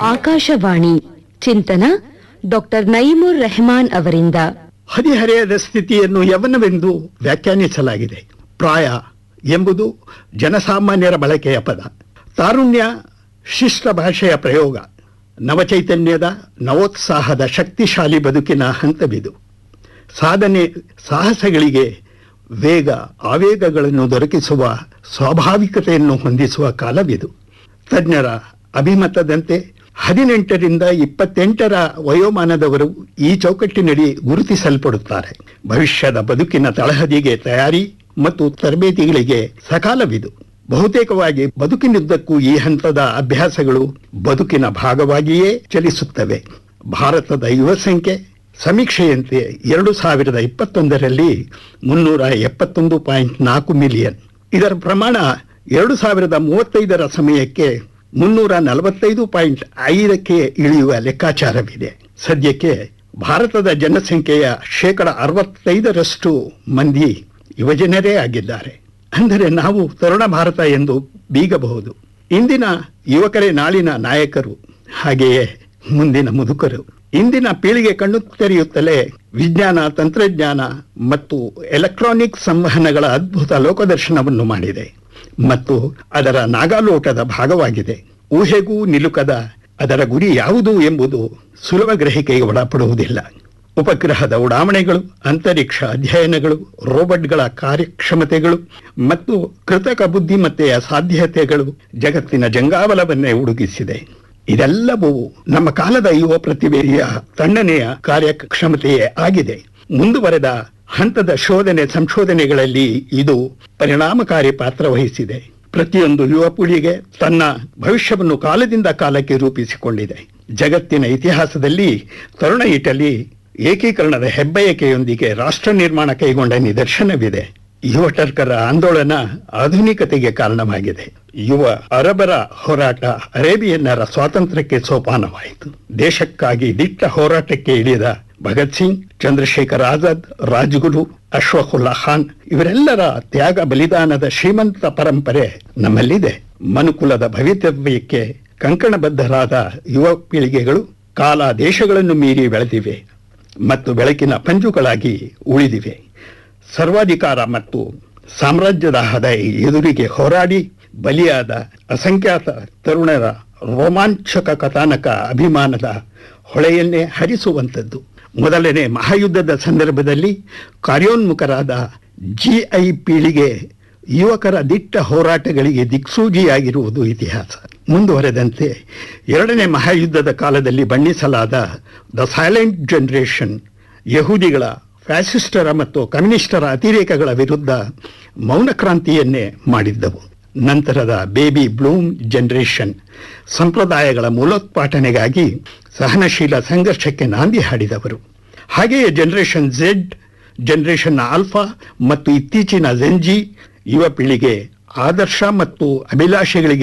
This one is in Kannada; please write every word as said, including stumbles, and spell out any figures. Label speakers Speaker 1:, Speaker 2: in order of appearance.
Speaker 1: ಆಕಾಶವಾಣಿ ಚಿಂತನ ಡಾಕ್ಟರ್ ನಯೀಮುರ್ ರೆಹಮಾನ್ ಅವರಿಂದ.
Speaker 2: ಹದಿಹರೆಯದ ಸ್ಥಿತಿಯನ್ನು ಯವನವೆಂದು ವ್ಯಾಖ್ಯಾನಿಸಲಾಗಿದೆ. ಪ್ರಾಯ ಎಂಬುದು ಜನಸಾಮಾನ್ಯರ ಬಳಕೆಯ ಪದ. ತಾರುಣ್ಯ ಶಿಷ್ಟ ಭಾಷೆಯ ಪ್ರಯೋಗ. ನವಚೈತನ್ಯದ ನವೋತ್ಸಾಹದ ಶಕ್ತಿಶಾಲಿ ಬದುಕಿನ ಹಂತವಿದು. ಸಾಧನೆ ಸಾಹಸಗಳಿಗೆ ವೇಗ ಆವೇಗಗಳನ್ನು ದೊರಕಿಸುವ ಸ್ವಾಭಾವಿಕತೆಯನ್ನು ಹೊಂದಿಸುವ ಕಾಲವಿದು. ತಜ್ಞರ ಅಭಿಮತದಂತೆ ಹದಿನೆಂಟರಿಂದ ಇಪ್ಪತ್ತೆಂಟರ ವಯೋಮಾನದವರು ಈ ಚೌಕಟ್ಟಿನಡಿ ಗುರುತಿಸಲ್ಪಡುತ್ತಾರೆ. ಭವಿಷ್ಯದ ಬದುಕಿನ ತಳಹದಿಗೆ ತಯಾರಿ ಮತ್ತು ತರಬೇತಿಗಳಿಗೆ ಸಕಾಲವಿದು. ಬಹುತೇಕವಾಗಿ ಬದುಕಿನುದ್ದಕ್ಕೂ ಈ ಹಂತದ ಅಭ್ಯಾಸಗಳು ಬದುಕಿನ ಭಾಗವಾಗಿಯೇ ಚಲಿಸುತ್ತವೆ. ಭಾರತದ ಯುವ ಸಂಖ್ಯೆ ಸಮೀಕ್ಷೆಯಂತೆ ಎರಡು ಸಾವಿರದ ಇಪ್ಪತ್ತೊಂದರಲ್ಲಿ ಮುನ್ನೂರ ಎಪ್ಪತ್ತೊಂದು ಪಾಯಿಂಟ್ ನಾಲ್ಕು ಮಿಲಿಯನ್. ಇದರ ಪ್ರಮಾಣ ಎರಡು ಸಾವಿರದ ಮೂವತ್ತೈದರ ಸಮಯಕ್ಕೆ ಮುನ್ನೂರ ನಲವತ್ತೈದು ಪಾಯಿಂಟ್ ಐದಕ್ಕೆ ಇಳಿಯುವ ಲೆಕ್ಕಾಚಾರವಿದೆ. ಸದ್ಯಕ್ಕೆ ಭಾರತದ ಜನಸಂಖ್ಯೆಯ ಶೇಕಡ ಅರವತ್ತೈದರಷ್ಟು ಮಂದಿ ಯುವಜನರೇ ಆಗಿದ್ದಾರೆ. ಅಂದರೆ ನಾವು ತರುಣ ಭಾರತ ಎಂದು ಬೀಗಬಹುದು. ಇಂದಿನ ಯುವಕರೇ ನಾಳಿನ ನಾಯಕರು, ಹಾಗೆಯೇ ಮುಂದಿನ ಮುದುಕರು. ಇಂದಿನ ಪೀಳಿಗೆ ಕಣ್ಣು ತೆರೆಯುತ್ತಲೇ ವಿಜ್ಞಾನ, ತಂತ್ರಜ್ಞಾನ ಮತ್ತು ಎಲೆಕ್ಟ್ರಾನಿಕ್ ಸಂವಹನಗಳ ಅದ್ಭುತ ಲೋಕದರ್ಶನವನ್ನು ಮಾಡಿದೆ ಮತ್ತು ಅದರ ನಾಗಾಲೋಟದ ಭಾಗವಾಗಿದೆ. ಊಹೆಗೂ ನಿಲುಕದ ಅದರ ಗುರಿ ಯಾವುದು ಎಂಬುದು ಸುಲಭ ಗ್ರಹಿಕೆಗೆ ಒಳಪಡುವುದಿಲ್ಲ. ಉಪಗ್ರಹದ ಉಡಾವಣೆಗಳು, ಅಂತರಿಕ್ಷ ಅಧ್ಯಯನಗಳು, ರೋಬೋಟ್ಗಳ ಕಾರ್ಯಕ್ಷಮತೆಗಳು ಮತ್ತು ಕೃತಕ ಬುದ್ಧಿಮತ್ತೆಯ ಸಾಧ್ಯತೆಗಳು ಜಗತ್ತಿನ ಜಂಗಾವಲವನ್ನೇ ಹುಡುಗಿಸಿದೆ. ಇದೆಲ್ಲವೂ ನಮ್ಮ ಕಾಲದ ಯುವ ಪ್ರತಿಭೆಯ ತಣ್ಣನೆಯ ಕಾರ್ಯಕ್ಷಮತೆಯೇ ಆಗಿದೆ. ಮುಂದುವರೆದ ಹಂತದ ಶೋಧನೆ ಸಂಶೋಧನೆಗಳಲ್ಲಿ ಇದು ಪರಿಣಾಮಕಾರಿ ಪಾತ್ರ ವಹಿಸಿದೆ. ಪ್ರತಿಯೊಂದು ಯುವ ಪೀಳಿಗೆ ತನ್ನ ಭವಿಷ್ಯವನ್ನು ಕಾಲದಿಂದ ಕಾಲಕ್ಕೆ ರೂಪಿಸಿಕೊಂಡಿದೆ. ಜಗತ್ತಿನ ಇತಿಹಾಸದಲ್ಲಿ ತರುಣ ಇಟಲಿ ಏಕೀಕರಣದ ಹೆಬ್ಬಯಕೆಯೊಂದಿಗೆ ರಾಷ್ಟ್ರ ನಿರ್ಮಾಣ ಕೈಗೊಂಡ ನಿದರ್ಶನವಿದೆ. ಯುವ ಟರ್ಕರ ಆಂದೋಲನ ಆಧುನಿಕತೆಗೆ ಕಾರಣವಾಗಿದೆ. ಯುವ ಅರಬರ ಹೋರಾಟ ಅರೇಬಿಯನ್ನರ ಸ್ವಾತಂತ್ರ್ಯಕ್ಕೆ ಸೋಪಾನವಾಯಿತು. ದೇಶಕ್ಕಾಗಿ ದಿಟ್ಟ ಹೋರಾಟಕ್ಕೆ ಇಳಿದ ಭಗತ್ ಸಿಂಗ್, ಚಂದ್ರಶೇಖರ್ ಆಜಾದ್, ರಾಜ್ಗುರು, ಅಶ್ವಫುಲ್ಲಾ ಖಾನ್ ಇವರೆಲ್ಲರ ತ್ಯಾಗ ಬಲಿದಾನದ ಶ್ರೀಮಂತ ಪರಂಪರೆ ನಮ್ಮಲ್ಲಿದೆ. ಮನುಕುಲದ ಭವಿತವ್ಯಕ್ಕೆ ಕಂಕಣಬದ್ಧರಾದ ಯುವ ಪೀಳಿಗೆಗಳು ಕಾಲ ದೇಶಗಳನ್ನು ಮೀರಿ ಬೆಳೆದಿವೆ ಮತ್ತು ಬೆಳಕಿನ ಪಂಜುಗಳಾಗಿ ಉಳಿದಿವೆ. ಸರ್ವಾಧಿಕಾರ ಮತ್ತು ಸಾಮ್ರಾಜ್ಯದಾಹದ ಎದುರಿಗೆ ಹೋರಾಡಿ ಬಲಿಯಾದ ಅಸಂಖ್ಯಾತ ತರುಣರ ರೋಮಾಂಚಕ ಕಥಾನಕ ಅಭಿಮಾನದ ಹೊಳೆಯನ್ನೇ ಹರಿಸುವಂಥದ್ದು. ಮೊದಲನೇ ಮಹಾಯುದ್ಧದ ಸಂದರ್ಭದಲ್ಲಿ ಕಾರ್ಯೋನ್ಮುಖರಾದ ಜಿಐ ಪೀಳಿಗೆ ಯುವಕರ ದಿಟ್ಟ ಹೋರಾಟಗಳಿಗೆ ದಿಕ್ಸೂಜಿಯಾಗಿರುವುದು ಇತಿಹಾಸ. ಮುಂದುವರೆದಂತೆ ಎರಡನೇ ಮಹಾಯುದ್ಧದ ಕಾಲದಲ್ಲಿ ಬಣ್ಣಿಸಲಾದ ದ ಸೈಲೆಂಟ್ ಜನರೇಷನ್ ಯಹೂದಿಗಳ, ಫ್ಯಾಸಿಸ್ಟರ ಮತ್ತು ಕಮ್ಯುನಿಸ್ಟರ ಅತಿರೇಕಗಳ ವಿರುದ್ಧ ಮೌನ ಕ್ರಾಂತಿಯನ್ನೇ ಮಾಡಿದ್ದವು. ನಂತರದ ಬೇಬಿ ಬ್ಲೂಮ್ ಜನರೇಷನ್ ಸಂಪ್ರದಾಯಗಳ ಮೂಲೋತ್ಪಾಟನೆಗಾಗಿ ಸಹನಶೀಲ ಸಂಘರ್ಷಕ್ಕೆ ನಾಂದಿ ಹಾಡಿದವರು. ಹಾಗೆಯೇ ಜನರೇಷನ್ ಝೆಡ್, ಜನರೇಷನ್ ಆಲ್ಫಾ ಮತ್ತು ಇತ್ತೀಚಿನ ಜೆನ್ಜಿ ಯುವ ಪೀಳಿಗೆ ಆದರ್ಶ ಮತ್ತು ಅಭಿಲಾಷೆಗಳಿಗೆ